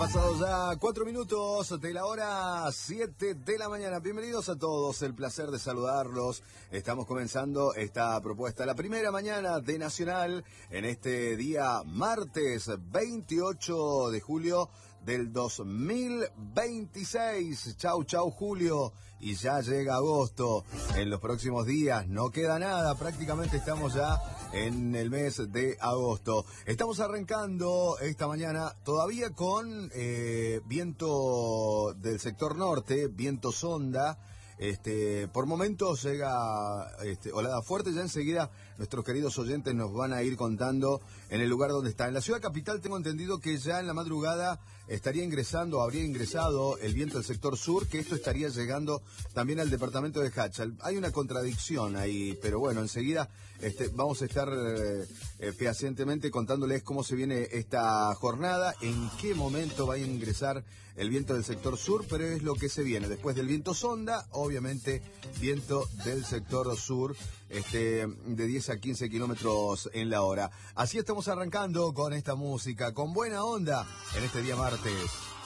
Pasados ya 4 minutos de la hora 7 de la mañana. Bienvenidos a todos, el placer de saludarlos. Estamos comenzando esta propuesta, la primera mañana de Nacional, en este día martes 28 de julio del 2026. Chau, chau, Julio. Y ya llega agosto. En los próximos días no queda nada. Prácticamente estamos ya en el mes de agosto. Estamos arrancando esta mañana todavía con viento del sector norte, viento sonda. Por momentos llega olada fuerte. Ya enseguida nuestros queridos oyentes nos van a ir contando en el lugar donde está. En la ciudad capital tengo entendido que ya en la madrugada habría ingresado el viento del sector sur, que esto estaría llegando también al departamento de Hachal. Hay una contradicción ahí, pero bueno, enseguida vamos a estar fehacientemente contándoles cómo se viene esta jornada, en qué momento va a ingresar el viento del sector sur, pero es lo que se viene. Después del viento sonda, obviamente, viento del sector sur, de 10 a 15 kilómetros en la hora. Así estamos arrancando con esta música, con buena onda, en este día martes.